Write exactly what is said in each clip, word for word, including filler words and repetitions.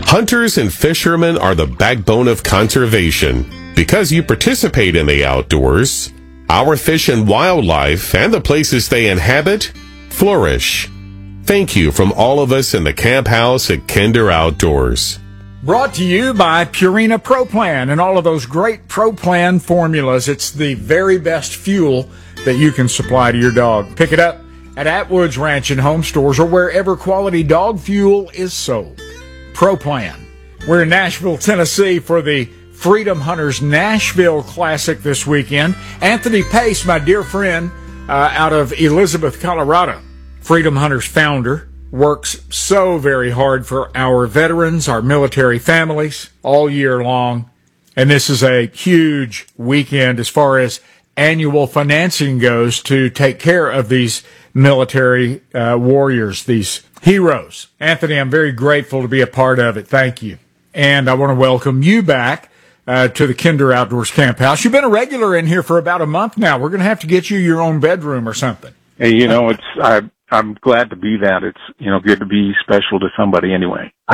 Hunters and fishermen are the backbone of conservation. Because you participate in the outdoors, our fish and wildlife and the places they inhabit flourish. Thank you from all of us in the camp house at Kinder Outdoors. Brought to you by Purina Pro Plan and all of those great Pro Plan formulas. It's the very best fuel that you can supply to your dog. Pick it up at Atwood's Ranch and Home Stores or wherever quality dog fuel is sold. Pro Plan. We're in Nashville, Tennessee for the Freedom Hunters Nashville Classic this weekend. Anthony Pace, my dear friend, uh, out of Elizabeth, Colorado, Freedom Hunters founder, works so very hard for our veterans, our military families, all year long. And this is a huge weekend as far as annual financing goes to take care of these military uh, warriors, these heroes. Anthony, I'm very grateful to be a part of it. Thank you. And I want to welcome you back uh, to the Kinder Outdoors Camp House. You've been a regular in here for about a month now. We're going to have to get you your own bedroom or something. Hey, you know, it's I, I'm glad to be that. It's, you know, good to be special to somebody anyway. uh,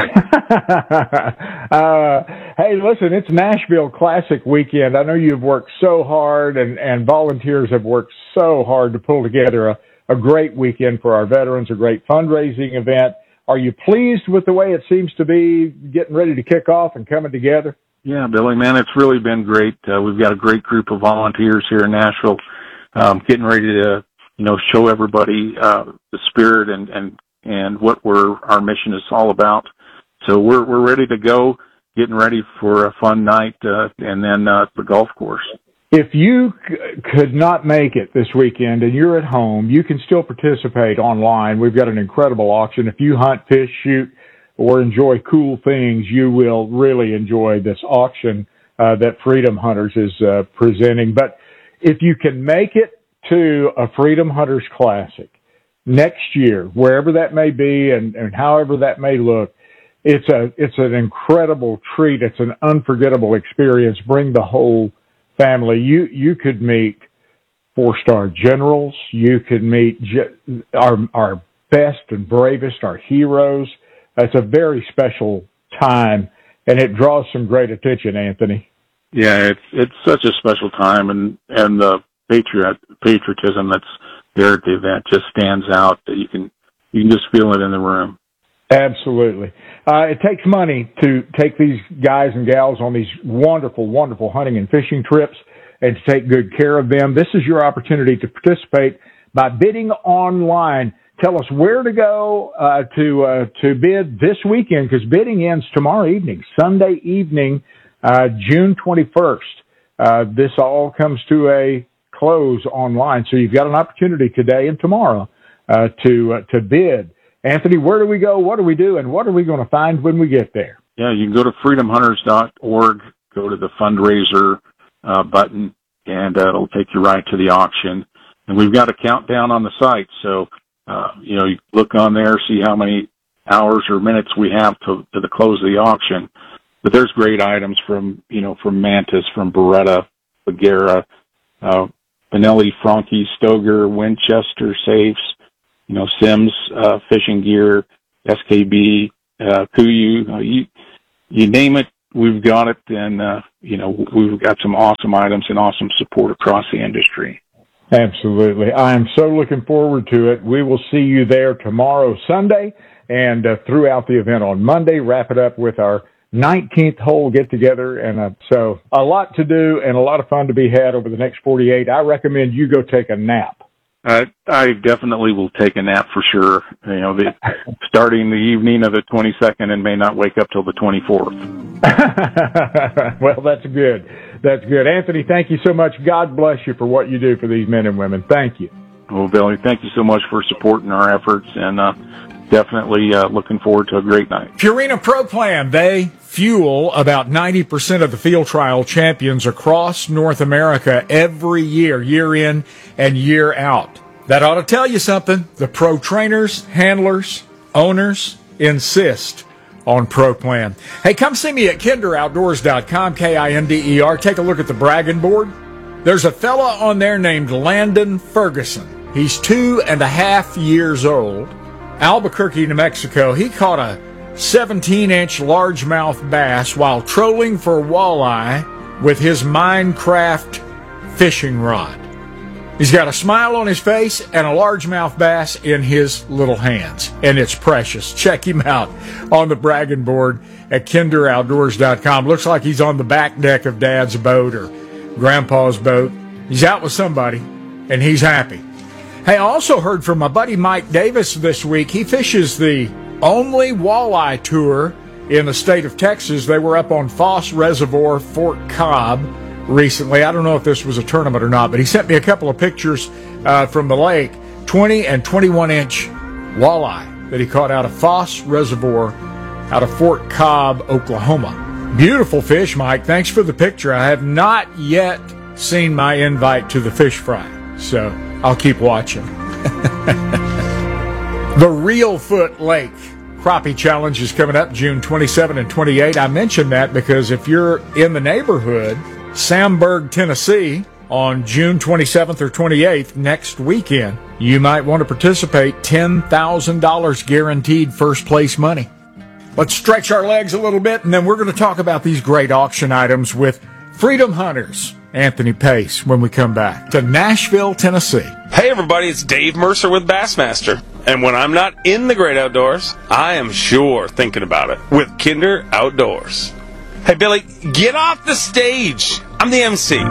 hey, listen, it's Nashville Classic weekend. I know you've worked so hard and, and volunteers have worked so hard to pull together a, a great weekend for our veterans, a great fundraising event. Are you pleased with the way it seems to be getting ready to kick off and coming together? Yeah, Billy, man, it's really been great. Uh, we've got a great group of volunteers here in Nashville, um, getting ready to, you know, show everybody uh, the spirit and, and, and what we're, our mission is all about. So we're we're ready to go, getting ready for a fun night, uh, and then uh, the golf course. If you c- could not make it this weekend and you're at home, you can still participate online. We've got an incredible auction. If you hunt, fish, shoot, or enjoy cool things, you will really enjoy this auction uh, that Freedom Hunters is uh, presenting. But if you can make it to a Freedom Hunters Classic next year, wherever that may be and, and however that may look, it's a it's an incredible treat. It's an unforgettable experience. Bring the whole family. You you could meet four-star generals. You could meet ge- our our best and bravest, our heroes. It's a very special time, and it draws some great attention, Anthony. Yeah, it's it's such a special time, and and the patriot patriotism that's there at the event just stands out. That you can you can just feel it in the room. Absolutely. Uh, it takes money to take these guys and gals on these wonderful, wonderful hunting and fishing trips and to take good care of them. This is your opportunity to participate by bidding online. Tell us where to go uh, to uh, to bid this weekend, because bidding ends tomorrow evening, Sunday evening, uh, June twenty-first. Uh, this all comes to a close online, so you've got an opportunity today and tomorrow uh, to uh, to bid. Anthony, where do we go? What do we do? And what are we going to find when we get there? Yeah, you can go to freedom hunters dot org, go to the fundraiser uh, button, and uh, it'll take you right to the auction. And we've got a countdown on the site, so uh, you know, you look on there, see how many hours or minutes we have to, to the close of the auction. But there's great items from, you know, from Mantis, from Beretta, Bagheera, uh, Benelli, Franke, Stoeger, Winchester safes, you know, Sims, uh, fishing gear, S K B, uh, Kuiu, uh, you, you name it, we've got it. And, uh, you know, we've got some awesome items and awesome support across the industry. Absolutely. I am so looking forward to it. We will see you there tomorrow, Sunday, and uh, throughout the event on Monday. Wrap it up with our nineteenth hole get together. And uh, so a lot to do and a lot of fun to be had over the next forty-eight. I recommend you go take a nap. Uh, I definitely will take a nap for sure. You know, the, starting the evening of the twenty-second and may not wake up till the twenty-fourth. Well, that's good. That's good. Anthony, thank you so much. God bless you for what you do for these men and women. Thank you. Well, Billy, thank you so much for supporting our efforts, and uh, definitely uh, looking forward to a great night. Purina Pro Plan, they fuel about ninety percent of the field trial champions across North America every year, year in and year out. That ought to tell you something. The pro trainers, handlers, owners insist on Pro Plan. Hey, come see me at kinder outdoors dot com, K I N D E R. Take a look at the bragging board. There's a fella on there named Landon Ferguson. He's two and a half years old. Albuquerque, New Mexico. He caught a seventeen-inch largemouth bass while trolling for walleye with his Minecraft fishing rod. He's got a smile on his face and a largemouth bass in his little hands, and it's precious. Check him out on the bragging board at kinder outdoors dot com. Looks like he's on the back deck of Dad's boat or Grandpa's boat. He's out with somebody, and he's happy. Hey, I also heard from my buddy Mike Davis this week. He fishes the only walleye tour in the state of Texas. They were up on Foss Reservoir, Fort Cobb, recently. I don't know if this was a tournament or not, but he sent me a couple of pictures uh, from the lake, twenty and twenty-one inch walleye that he caught out of Foss Reservoir out of Fort Cobb, Oklahoma. Beautiful fish, Mike. Thanks for the picture. I have not yet seen my invite to the fish fry, so I'll keep watching. The Reelfoot Lake Crappie Challenge is coming up June twenty-seventh and twenty-eighth. I mentioned that because if you're in the neighborhood, Samburg, Tennessee, on June twenty-seventh or twenty-eighth, next weekend, you might want to participate. ten thousand dollars guaranteed first place money. Let's stretch our legs a little bit, and then we're going to talk about these great auction items with Freedom Hunters Anthony Pace when we come back to Nashville, Tennessee. Hey everybody, it's Dave Mercer with Bassmaster. And when I'm not in the great outdoors, I am sure thinking about it with Kinder Outdoors. Hey Billy, get off the stage. I'm the M C.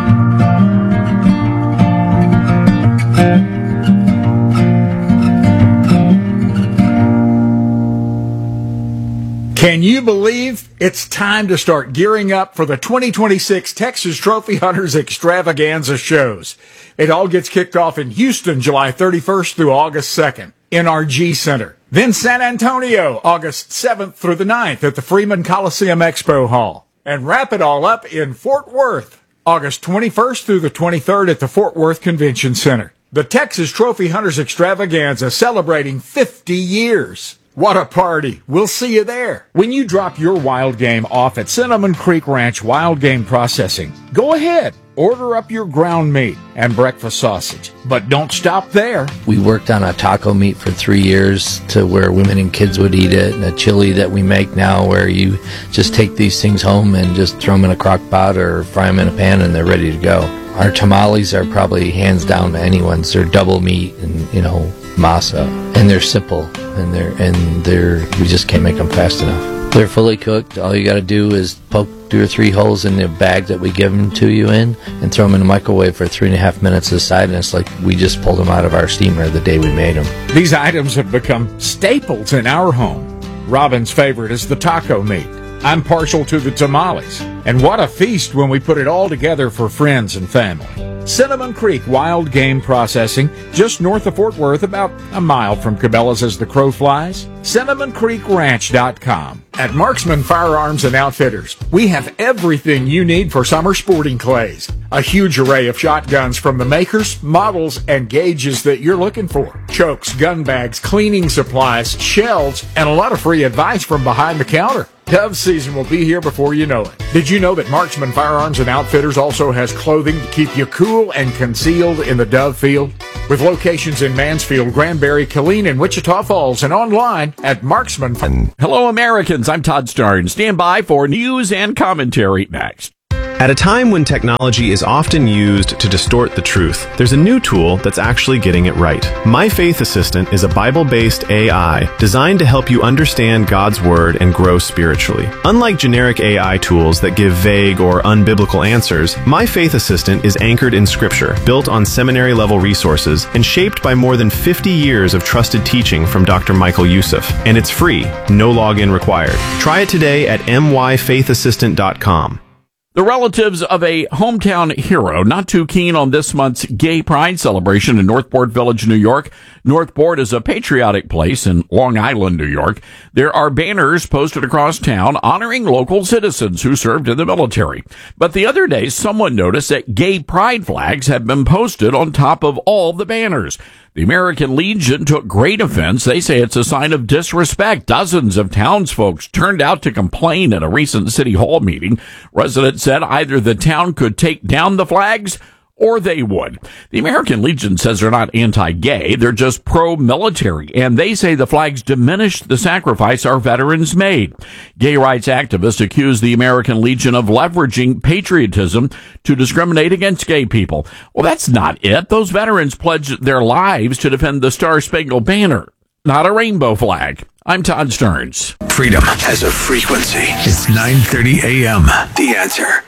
Can you believe it's time to start gearing up for the twenty twenty-six Texas Trophy Hunters Extravaganza shows? It all gets kicked off in Houston, July thirty-first through August second, N R G Center. Then San Antonio, August seventh through the ninth at the Freeman Coliseum Expo Hall. And wrap it all up in Fort Worth, August twenty-first through the twenty-third at the Fort Worth Convention Center. The Texas Trophy Hunters Extravaganza celebrating fifty years. What a party. We'll see you there. When you drop your wild game off at Cinnamon Creek Ranch Wild Game Processing, go ahead. Order up your ground meat and breakfast sausage. But don't stop there. We worked on a taco meat for three years to where women and kids would eat it, and a chili that we make now where you just take these things home and just throw them in a crock pot or fry them in a pan and they're ready to go. Our tamales are probably hands down to anyone's. They're double meat and, you know, masa, and they're simple, and they're and they're we just can't make them fast enough. They're fully cooked. All you got to do is poke two or three holes in the bag that we give them to you in, and throw them in the microwave for three and a half minutes aside, and it's like we just pulled them out of our steamer the day we made them. These items have become staples in our home. Robin's favorite is the taco meat. I'm partial to the tamales. And what a feast when we put it all together for friends and family. Cinnamon Creek Wild Game Processing, just north of Fort Worth, about a mile from Cabela's as the crow flies. cinnamon creek ranch dot com. At Marksman Firearms and Outfitters, we have everything you need for summer sporting clays. A huge array of shotguns from the makers, models, and gauges that you're looking for. Chokes, gun bags, cleaning supplies, shells, and a lot of free advice from behind the counter. Dove season will be here before you know it. Did you know that Marksman Firearms and Outfitters also has clothing to keep you cool and concealed in the dove field? With locations in Mansfield, Granbury, Killeen, and Wichita Falls, and online at Marksman. Hello, Americans. I'm Todd Starn. Stand by for news and commentary next. At a time when technology is often used to distort the truth, there's a new tool that's actually getting it right. My Faith Assistant is a Bible-based A I designed to help you understand God's Word and grow spiritually. Unlike generic A I tools that give vague or unbiblical answers, My Faith Assistant is anchored in Scripture, built on seminary-level resources, and shaped by more than fifty years of trusted teaching from Doctor Michael Youssef. And it's free, no login required. Try it today at m y faith assistant dot com. The relatives of a hometown hero not too keen on this month's Gay Pride celebration in Northport Village, New York. Northport is a patriotic place in Long Island, New York. There are banners posted across town honoring local citizens who served in the military. But the other day, someone noticed that gay pride flags had been posted on top of all the banners. The American Legion took great offense. They say it's a sign of disrespect. Dozens of townsfolk turned out to complain at a recent city hall meeting. Residents said either the town could take down the flags or they would. The American Legion says they're not anti-gay, they're just pro-military, and they say the flags diminish the sacrifice our veterans made. Gay rights activists accuse the American Legion of leveraging patriotism to discriminate against gay people. Well, that's not it. Those veterans pledged their lives to defend the Star-Spangled Banner, not a rainbow flag. I'm Todd Stearns. Freedom has a frequency. It's nine thirty a.m. The Answer.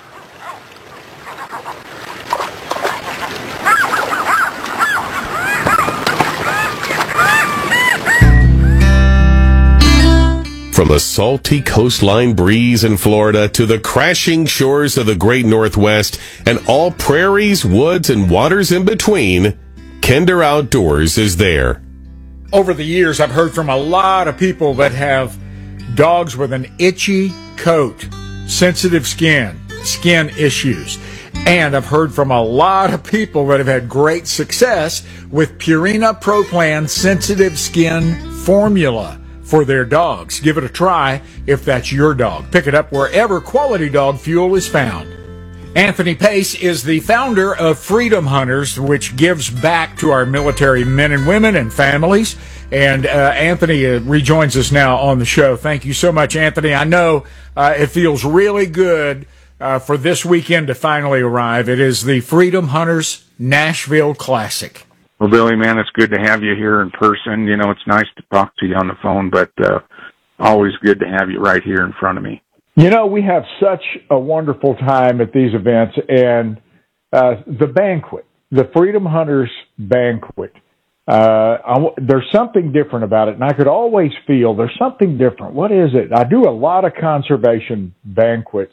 From the salty coastline breeze in Florida to the crashing shores of the great Northwest and all prairies, woods, and waters in between, Kinder Outdoors is there. Over the years, I've heard from a lot of people that have dogs with an itchy coat, sensitive skin, skin issues. And I've heard from a lot of people that have had great success with Purina Pro Plan Sensitive Skin Formula for their dogs. Give it a try if that's your dog. Pick it up wherever quality dog fuel is found. Anthony Pace is the founder of Freedom Hunters, which gives back to our military men and women and families. And uh, Anthony uh, rejoins us now on the show. Thank you so much, Anthony. I know uh, it feels really good uh, for this weekend to finally arrive. It is the Freedom Hunters Nashville Classic. Well, Billy, man, it's good to have you here in person. You know, it's nice to talk to you on the phone, but uh, always good to have you right here in front of me. You know, we have such a wonderful time at these events, and uh, the banquet, the Freedom Hunters banquet, uh, I, there's something different about it, and I could always feel there's something different. What is it? I do a lot of conservation banquets,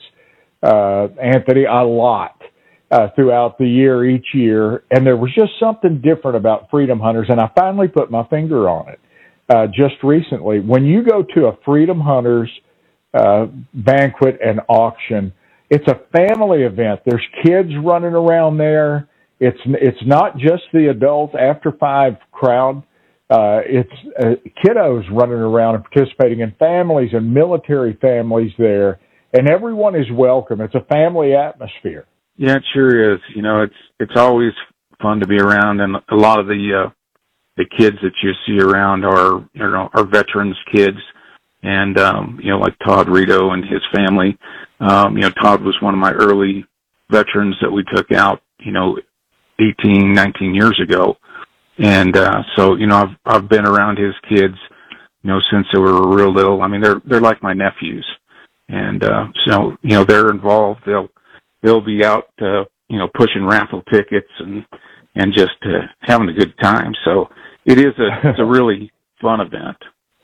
uh, Anthony, a lot. Uh, throughout the year, each year, and there was just something different about Freedom Hunters, and I finally put my finger on it uh, just recently. When you go to a Freedom Hunters uh, banquet and auction, it's a family event. There's kids running around there. It's it's not just the adult after five crowd. Uh, it's uh, kiddos running around and participating, in families and military families there, and everyone is welcome. It's a family atmosphere. Yeah, it sure is. You know, it's it's always fun to be around, and a lot of the uh, the kids that you see around are you know are veterans kids, and um, you know like Todd Rito and his family. Um, you know, Todd was one of my early veterans that we took out. You know, eighteen, nineteen years ago, and uh, so you know I've I've been around his kids, you know, since they were real little. I mean, they're they're like my nephews, and uh, so you know they're involved. They'll They'll be out, uh, you know, pushing raffle tickets and and just uh, having a good time. So it is a it's a really fun event.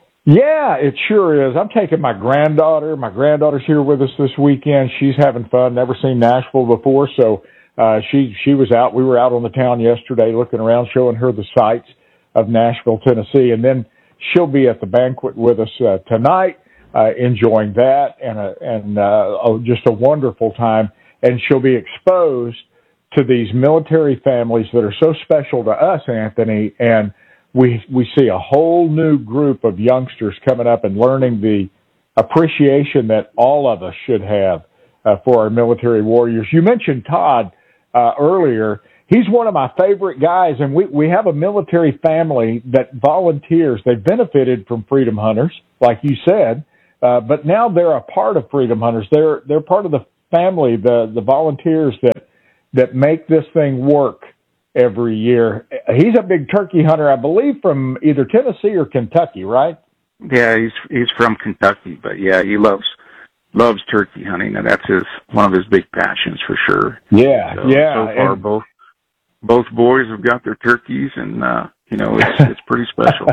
Yeah, it sure is. I'm taking my granddaughter. My granddaughter's here with us this weekend. She's having fun. Never seen Nashville before, so uh, she she was out. We were out on the town yesterday, looking around, showing her the sights of Nashville, Tennessee, and then she'll be at the banquet with us uh, tonight, uh, enjoying that and a, and uh, oh, just a wonderful time. And she'll be exposed to these military families that are so special to us, Anthony. And we we see a whole new group of youngsters coming up and learning the appreciation that all of us should have uh, for our military warriors. You mentioned Todd uh, earlier. He's one of my favorite guys, and we, we have a military family that volunteers. They've benefited from Freedom Hunters, like you said, uh, but now they're a part of Freedom Hunters. They're they're part of the family, the the volunteers that that make this thing work every year. He's a big turkey hunter, I believe, from either Tennessee or Kentucky, right? Yeah, he's he's from Kentucky, but yeah, he loves loves turkey hunting, and that's his one of his big passions for sure. Yeah, so, yeah. So far, and, both both boys have got their turkeys, and uh, you know it's it's pretty special.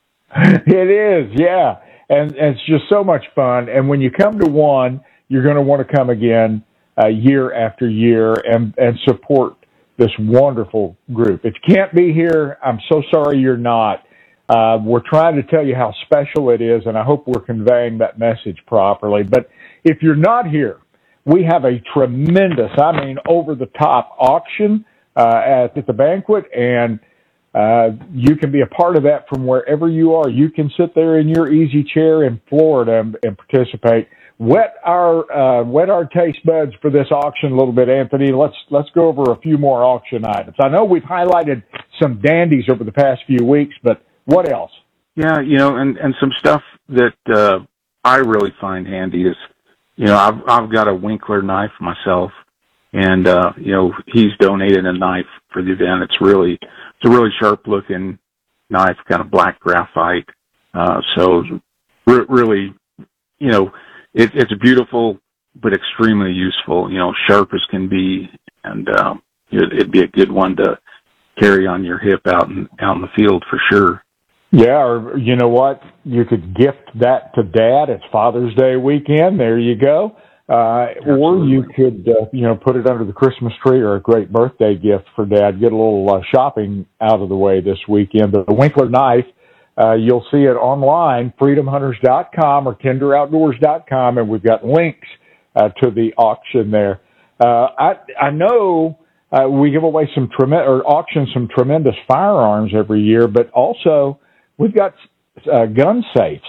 It is, yeah, and, and it's just so much fun. And when you come to one, you're going to want to come again uh, year after year and, and support this wonderful group. If you can't be here, I'm so sorry you're not. Uh, we're trying to tell you how special it is, and I hope we're conveying that message properly. But if you're not here, we have a tremendous, I mean, over-the-top auction uh, at, at the banquet, and uh, you can be a part of that from wherever you are. You can sit there in your easy chair in Florida and, and participate. wet our uh, wet our taste buds for this auction a little bit, Anthony. Let's let's go over a few more auction items. I know we've highlighted some dandies over the past few weeks, but what else? Yeah, you know, and, and some stuff that uh, I really find handy is, you know, I've I've got a Winkler knife myself, and uh, you know, he's donated a knife for the event. It's really it's a really sharp looking knife, kind of black graphite. Uh, so re- really, you know, it, it's beautiful but extremely useful. You know, sharp as can be, and um, it, it'd be a good one to carry on your hip out in out in the field for sure. Yeah, or you know what? You could gift that to Dad. It's Father's Day weekend. There you go. Uh, or you could, uh, you know, put it under the Christmas tree, or a great birthday gift for Dad. Get a little uh, shopping out of the way this weekend. The Winkler knife, uh, you'll see it online, freedom hunters dot com or kinder outdoors dot com, and we've got links uh, to the auction there. Uh, I I know uh, we give away some tremendous, or auction some tremendous firearms every year, but also we've got uh, gun safes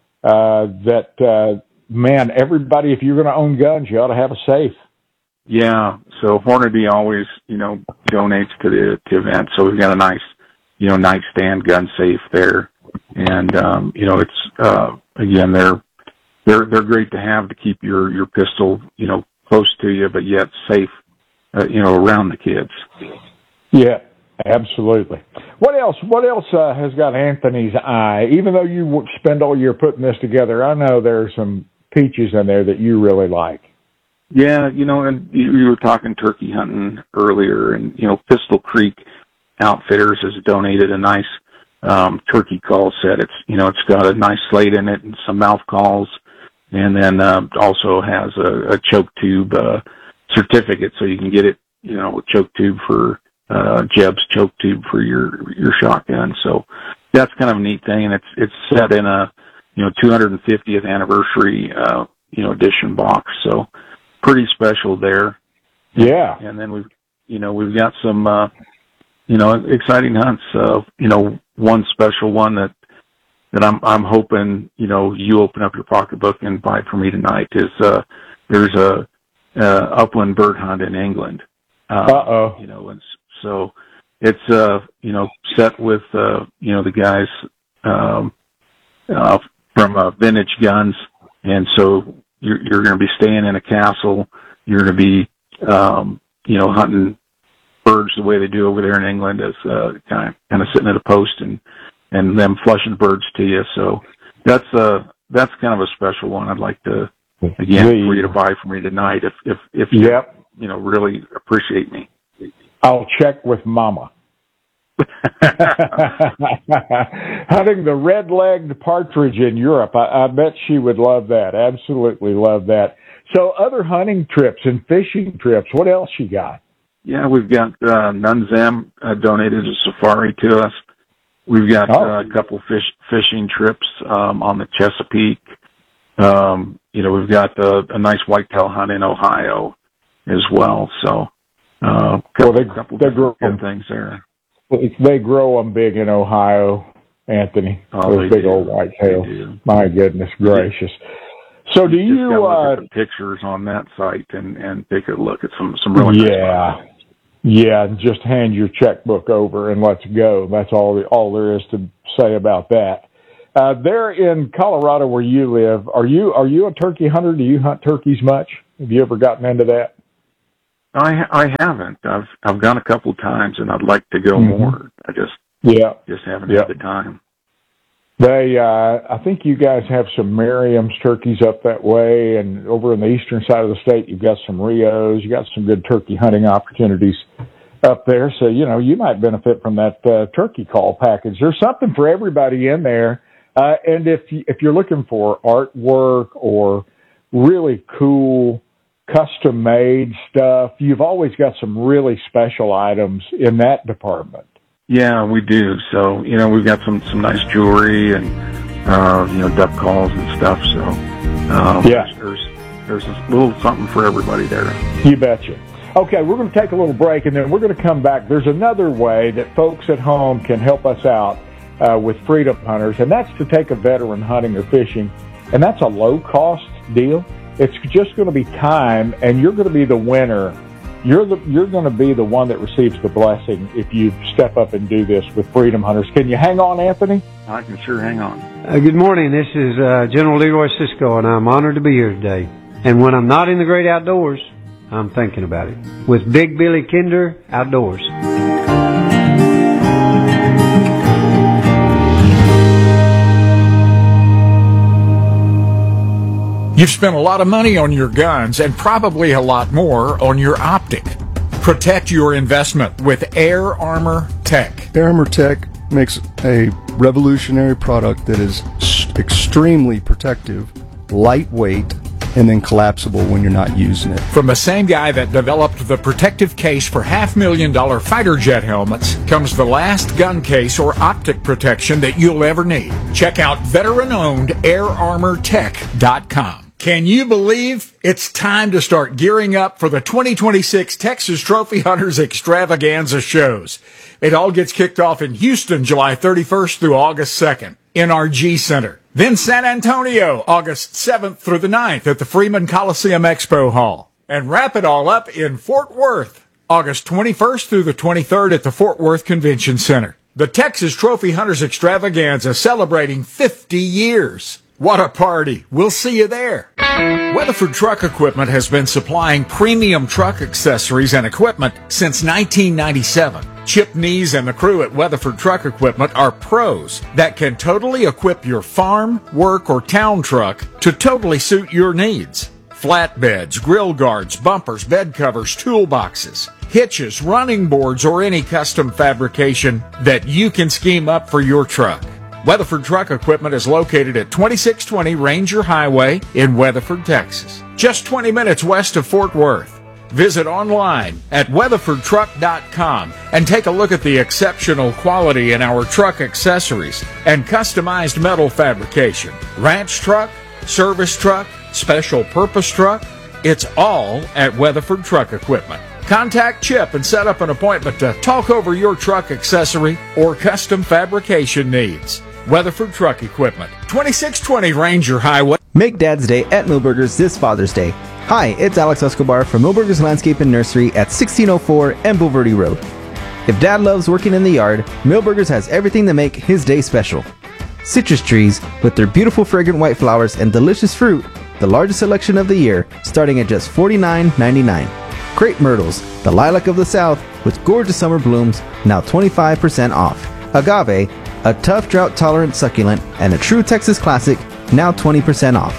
uh, that, uh, man, everybody, if you're going to own guns, you ought to have a safe. Yeah, so Hornady always, you know, donates to the to event. So we've got a nice, you know, nightstand gun safe there, and um, you know, it's uh, again, they're they're they're great to have to keep your your pistol, you know, close to you, but yet safe, uh, you know, around the kids. Yeah. Absolutely. What else? What else uh, has got Anthony's eye? Even though you spend all year putting this together, I know there are some peaches in there that you really like. Yeah, you know, and you, you were talking turkey hunting earlier, and you know, Pistol Creek Outfitters has donated a nice um, turkey call set. It's you know, it's got a nice slate in it and some mouth calls, and then uh, also has a, a choke tube uh, certificate, so you can get it, you know, a choke tube for. Uh, Jeb's choke tube for your, your shotgun. So that's kind of a neat thing. And it's, it's set in a, you know, two hundred fiftieth anniversary, uh, you know, edition box. So pretty special there. Yeah. And then we've, you know, we've got some, uh, you know, exciting hunts. Uh, you know, one special one that, that I'm, I'm hoping, you know, you open up your pocketbook and buy for me tonight is, uh, there's a, uh, upland bird hunt in England. Um, Uh-oh. You know, and so it's, uh, you know, set with, uh, you know, the guys, um, uh, from, uh, Vintage Guns. And so you're, you're going to be staying in a castle. You're going to be, um, you know, hunting birds the way they do over there in England, as, uh, kind of, kind of sitting at a post and, and them flushing birds to you. So that's, uh, that's kind of a special one. I'd like to, again, for you to buy for me tonight if, if, if you, yep. you know, really appreciate me. I'll check with Mama. Hunting the red-legged partridge in Europe. I, I bet she would love that. Absolutely love that. So other hunting trips and fishing trips, what else you got? Yeah, we've got uh, Nunzam uh, donated a safari to us. We've got oh. uh, a couple fish fishing trips um, on the Chesapeake. Um, you know, we've got uh, a nice whitetail hunt in Ohio as well. So, uh, couple, well, they, couple they grow good things there. They grow them big in Ohio, Anthony. Oh, Those big do. old whitetails. My goodness gracious. So do you you, just uh, look at the pictures on that site and, and take a look at some, some really nice yeah. ones. Yeah, just hand your checkbook over and let's go. That's all, all there is to say about that. Uh, there in Colorado where you live, are you, are you a turkey hunter? Do you hunt turkeys much? Have you ever gotten into that? I I haven't. I've I've gone a couple of times, and I'd like to go mm-hmm. more. I just yeah just haven't yep. had the time. They, uh, I think you guys have some Merriam's turkeys up that way, and over in the eastern side of the state, you've got some Rios. You got some good turkey hunting opportunities up there. So you know you might benefit from that uh, turkey call package. There's something for everybody in there. Uh, and if you, if you're looking for artwork or really cool custom-made stuff, you've always got some really special items in that department. Yeah, we do. So, you know, we've got some, some nice jewelry and, uh, you know, duck calls and stuff. So, um, yeah. there's, there's a little something for everybody there. You betcha. Okay, we're going to take a little break, and then we're going to come back. There's another way that folks at home can help us out uh, with Freedom Hunters, and that's to take a veteran hunting or fishing, and that's a low-cost deal. It's just going to be time, and you're going to be the winner. You're the you're going to be the one that receives the blessing if you step up and do this with Freedom Hunters. Can you hang on, Anthony? I can sure hang on. Uh, good morning. This is uh, General Leroy Cisco, and I'm honored to be here today. And when I'm not in the great outdoors, I'm thinking about it. With Big Billy Kinder Outdoors. You've spent a lot of money on your guns and probably a lot more on your optic. Protect your investment with Air Armor Tech. Air Armor Tech makes a revolutionary product that is extremely protective, lightweight, and then collapsible when you're not using it. From the same guy that developed the protective case for half million dollar fighter jet helmets comes the last gun case or optic protection that you'll ever need. Check out veteran-owned air armor tech dot com. Can you believe it's time to start gearing up for the twenty twenty-six Texas Trophy Hunters Extravaganza shows? It all gets kicked off in Houston, July thirty-first through August second, N R G Center. Then San Antonio, August seventh through the ninth at the Freeman Coliseum Expo Hall. And wrap it all up in Fort Worth, August twenty-first through the twenty-third at the Fort Worth Convention Center. The Texas Trophy Hunters Extravaganza celebrating fifty years. What a party. We'll see you there. Weatherford Truck Equipment has been supplying premium truck accessories and equipment since nineteen ninety-seven. Chip Nees and the crew at Weatherford Truck Equipment are pros that can totally equip your farm, work, or town truck to totally suit your needs. Flatbeds, grill guards, bumpers, bed covers, toolboxes, hitches, running boards, or any custom fabrication that you can scheme up for your truck. Weatherford Truck Equipment is located at twenty-six twenty Ranger Highway in Weatherford, Texas, just twenty minutes west of Fort Worth. Visit online at weatherford truck dot com and take a look at the exceptional quality in our truck accessories and customized metal fabrication. Ranch truck, service truck, special purpose truck, it's all at Weatherford Truck Equipment. Contact Chip and set up an appointment to talk over your truck accessory or custom fabrication needs. Weatherford Truck Equipment, twenty-six twenty Ranger Highway. Make Dad's Day at Millburgers this Father's Day. Hi, it's Alex Escobar from Millburgers Landscape and Nursery at sixteen oh four Emble Verde Road. If Dad loves working in the yard, Millburgers has everything to make his day special. Citrus trees with their beautiful fragrant white flowers and delicious fruit, the largest selection of the year, starting at just forty-nine ninety-nine. Crepe myrtles, the lilac of the south, with gorgeous summer blooms, now twenty-five percent off. Agave, a tough drought-tolerant succulent and a true Texas classic, now twenty percent off.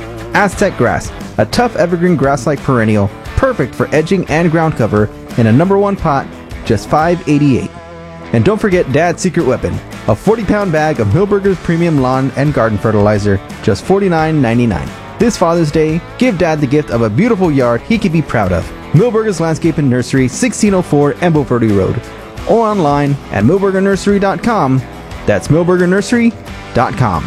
Aztec grass, a tough evergreen grass-like perennial, perfect for edging and ground cover, in a number one pot, just five eighty-eight. And don't forget Dad's secret weapon, a forty pound bag of Millburgers Premium Lawn and Garden Fertilizer, just forty-nine ninety-nine. This Father's Day, give Dad the gift of a beautiful yard he can be proud of. Millburgers Landscape and Nursery, sixteen oh four Emble Verde Road. Or online at millburger nursery dot com. That's millburger nursery dot com.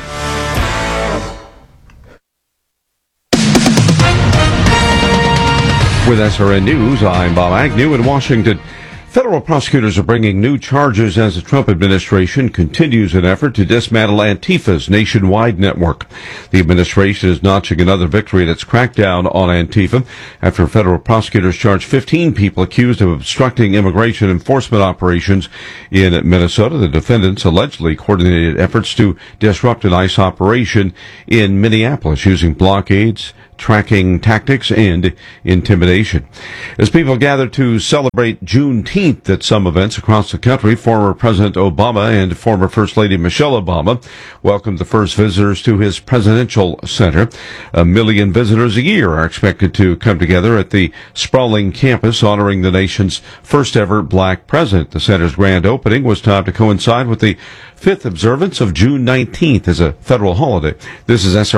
With S R N News, I'm Bob Agnew in Washington. Federal prosecutors are bringing new charges as the Trump administration continues an effort to dismantle Antifa's nationwide network. The administration is notching another victory in its crackdown on Antifa after federal prosecutors charged fifteen people accused of obstructing immigration enforcement operations in Minnesota. The defendants allegedly coordinated efforts to disrupt an ICE operation in Minneapolis using blockades, tracking tactics, and intimidation. As people gather to celebrate Juneteenth at some events across the country, former President Obama and former First Lady Michelle Obama welcomed the first visitors to his presidential center. A million visitors a year are expected to come together at the sprawling campus honoring the nation's first ever black president. The center's grand opening was timed to coincide with the fifth observance of June nineteenth as a federal holiday. This is S R